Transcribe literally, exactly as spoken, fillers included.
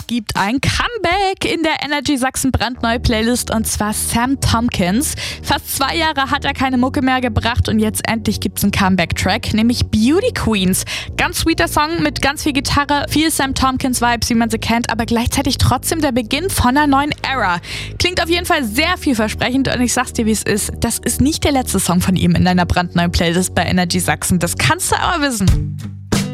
Es gibt ein Comeback in der Energy Sachsen brandneue Playlist und zwar Sam Tompkins. Fast zwei Jahre hat er keine Mucke mehr gebracht und jetzt endlich gibt's einen Comeback-Track, nämlich Beauty Queens. Ganz sweeter Song mit ganz viel Gitarre, viel Sam Tompkins-Vibes, wie man sie kennt, aber gleichzeitig trotzdem der Beginn von einer neuen Era. Klingt auf jeden Fall sehr vielversprechend und ich sag's dir, wie es ist. Das ist nicht der letzte Song von ihm in deiner brandneuen Playlist bei Energy Sachsen. Das kannst du aber wissen.